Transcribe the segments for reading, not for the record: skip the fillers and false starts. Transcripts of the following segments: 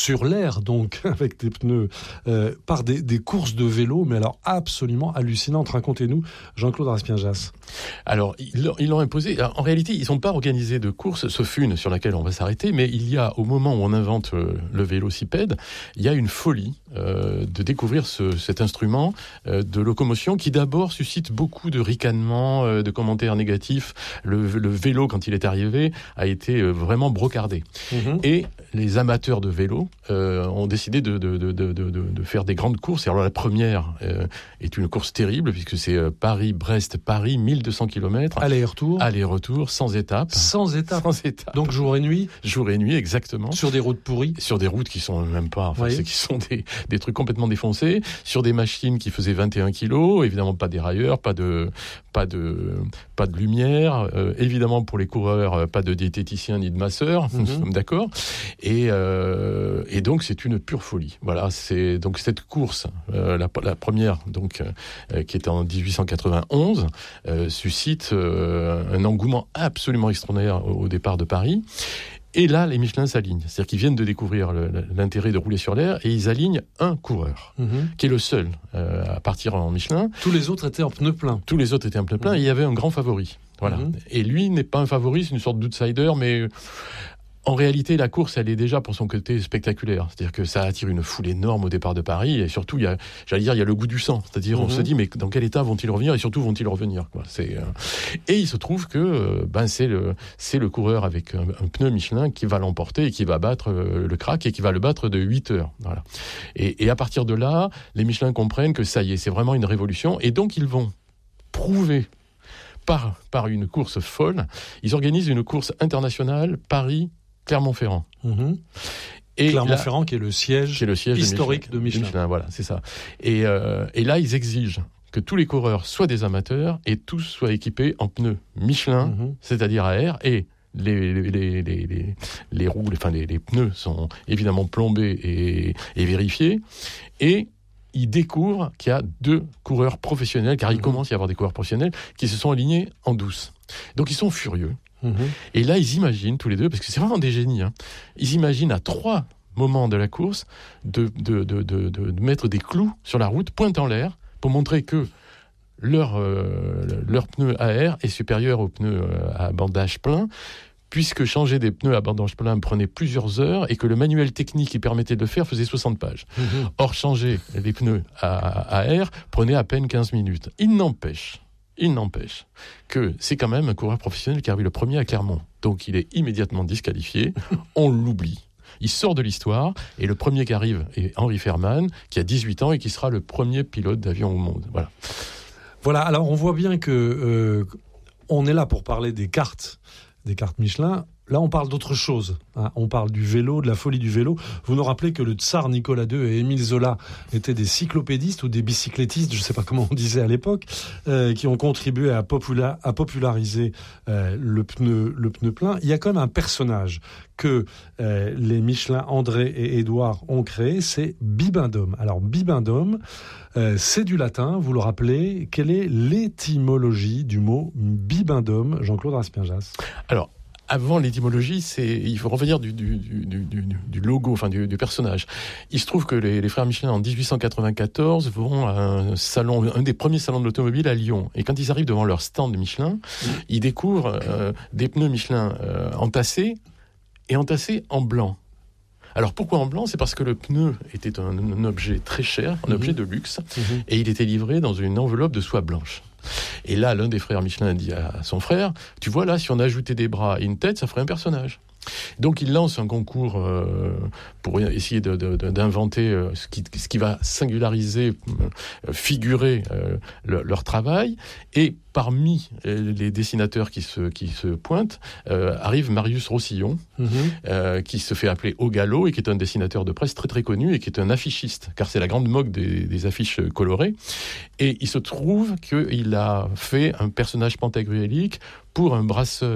sur l'air, donc, avec des pneus, par des courses de vélo, mais alors absolument hallucinantes. Racontez-nous, Jean-Claude Raspien-Jass. Alors, ils l'ont imposé. Alors, en réalité, ils n'ont pas organisé de course, sauf une sur laquelle on va s'arrêter, mais il y a, au moment où on invente le vélocipède, il y a une folie de découvrir cet instrument de locomotion qui d'abord suscite beaucoup de ricanements, de commentaires négatifs. Le vélo, quand il est arrivé, a été vraiment brocardé. Et les amateurs de vélo ont décidé de faire des grandes courses. Et alors la première est une course terrible, puisque c'est Paris-Brest-Paris, 1200 km. Aller-retour, sans étapes. Sans étapes. Donc jour et nuit. Jour et nuit, exactement. Sur des routes pourries. Sur des routes qui sont même pas, qui sont des trucs complètement défoncés, sur des machines qui faisaient 21 kilos, évidemment pas dérailleurs, pas de lumière, évidemment pour les coureurs, pas de diététicien ni de masseur, nous sommes d'accord. Et donc c'est une pure folie. Voilà, c'est donc cette course, la première donc qui est en 1891, suscite un engouement absolument extraordinaire au départ de Paris. Et là, les Michelin s'alignent. C'est-à-dire qu'ils viennent de découvrir l'intérêt de rouler sur l'air et ils alignent un coureur, qui est le seul à partir en Michelin. Tous les autres étaient en pneus pleins. Et il y avait un grand favori. Voilà. Et lui n'est pas un favori, c'est une sorte d'outsider, mais en réalité, la course, elle est déjà pour son côté spectaculaire. C'est-à-dire que ça attire une foule énorme au départ de Paris. Et surtout, il y a le goût du sang. C'est-à-dire, on se dit, mais dans quel état vont-ils revenir? Et surtout, vont-ils revenir, quoi. Et il se trouve que c'est le coureur avec un pneu Michelin qui va l'emporter et qui va battre le crack et qui va le battre de 8 heures. Voilà. Et à partir de là, les Michelin comprennent que ça y est, c'est vraiment une révolution. Et donc, ils vont prouver par une course folle. Ils organisent une course internationale Paris-Clermont-Ferrand. Et Clermont-Ferrand qui est le siège historique de Michelin. Voilà, c'est ça. Et là, ils exigent que tous les coureurs soient des amateurs et tous soient équipés en pneus Michelin, c'est-à-dire à air, et les roues, les pneus sont évidemment plombés et vérifiés. Et ils découvrent qu'il y a 2 coureurs professionnels, car il commence à y avoir des coureurs professionnels qui se sont alignés en douce. Donc ils sont furieux. Et là, ils imaginent tous les deux, parce que c'est vraiment des génies, ils imaginent à 3 moments de la course de mettre des clous sur la route, pointe en l'air, pour montrer que leur pneu à air est supérieur aux pneus à bandage plein, puisque changer des pneus à bandage plein prenait plusieurs heures et que le manuel technique qui permettait de le faire faisait 60 pages. Or, changer les pneus à air prenait à peine 15 minutes. Il n'empêche que c'est quand même un coureur professionnel qui arrive le premier à Clermont. Donc il est immédiatement disqualifié, on l'oublie. Il sort de l'histoire et le premier qui arrive est Henri Ferman, qui a 18 ans et qui sera le premier pilote d'avion au monde. Voilà, alors on voit bien que on est là pour parler des cartes Michelin. Là, on parle d'autre chose. On parle du vélo, de la folie du vélo. Vous nous rappelez que le tsar Nicolas II et Émile Zola étaient des cyclopédistes ou des bicyclettistes, je ne sais pas comment on disait à l'époque, qui ont contribué à populariser le pneu plein. Il y a quand même un personnage que les Michelin, André et Édouard ont créé, c'est Bibendum. Alors, Bibendum, c'est du latin, vous le rappelez. Quelle est l'étymologie du mot Bibendum, Jean-Claude Raspien-Jass? Alors, avant l'étymologie, il faut revenir du logo, du personnage. Il se trouve que les frères Michelin, en 1894, vont à un des premiers salons de l'automobile à Lyon. Et quand ils arrivent devant leur stand de Michelin, ils découvrent des pneus Michelin entassés en blanc. Alors pourquoi en blanc? C'est parce que le pneu était un objet très cher, un objet de luxe, et il était livré dans une enveloppe de soie blanche. Et là, l'un des frères Michelin dit à son frère, tu vois là, si on ajoutait des bras et une tête, ça ferait un personnage. Donc il lance un concours pour essayer d'inventer ce qui va singulariser, figurer leur travail. Et parmi les dessinateurs qui se pointent, arrive Marius Rossillon, qui se fait appeler Au Galop et qui est un dessinateur de presse très très connu et qui est un affichiste, car c'est la grande mode des affiches colorées. Et il se trouve qu'il a fait un personnage pantagruélique pour un brasseur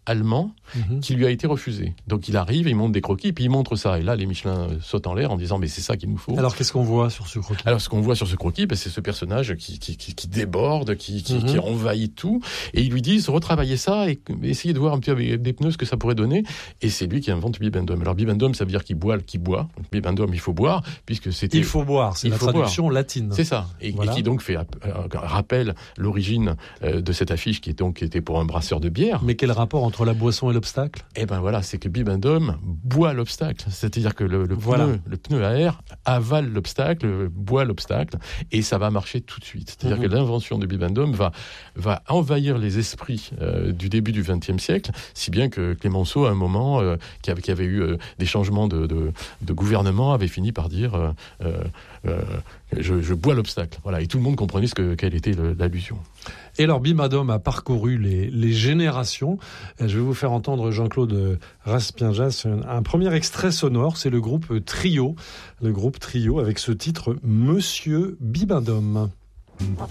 allemand qui lui a été refusé. Donc il arrive, il montre des croquis, puis il montre ça. Et là, les Michelin sautent en l'air en disant mais c'est ça qu'il nous faut. Alors qu'est-ce qu'on voit sur ce croquis ? Alors ce qu'on voit sur ce croquis, c'est ce personnage qui déborde, qui envahit tout. Et ils lui disent retravaillez ça et essayez de voir un peu avec des pneus ce que ça pourrait donner. Et c'est lui qui invente Bibendum. Alors Bibendum, ça veut dire qu'il boit. Bibendum, il faut boire, puisque c'était... Il faut boire, c'est la traduction latine. C'est ça. Et qui donc rappelle l'origine de cette affiche qui était pour un brasseur de bière. Mais quel rapport entre la boisson et l'obstacle ? Eh ben voilà, c'est que Bibendum boit l'obstacle. C'est-à-dire que le pneu à air avale l'obstacle, boit l'obstacle, et ça va marcher tout de suite. C'est-à-dire que l'invention de Bibendum va envahir les esprits du début du XXe siècle, si bien que Clémenceau, à un moment, qui avait eu des changements de gouvernement, avait fini par dire je bois l'obstacle. Voilà, et tout le monde comprenait quelle était l'allusion. Et alors Bibendum a parcouru les générations. Je vais vous faire entendre Jean-Claude Raspienjas un premier extrait sonore, c'est le groupe Trio avec ce titre Monsieur Bibendum.